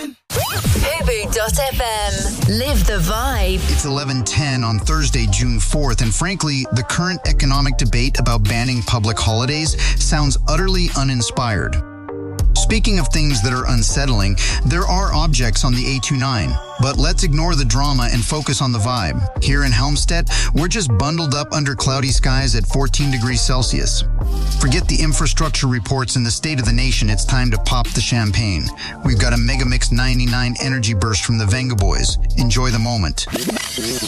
time. Fubu.fm. Live the vibe. It's 11:10 on Thursday, June 4th, and frankly, the current economic debate about banning public holidays sounds utterly uninspired. Speaking of things that are unsettling, there are objects on the A29, but let's ignore the drama and focus on the vibe. Here in Helmstedt, we're just bundled up under cloudy skies at 14 degrees Celsius. Forget the infrastructure reports and the state of the nation, it's time to pop the champagne. We've got a Megamix 99 energy burst from the Venga Boys. Enjoy the moment.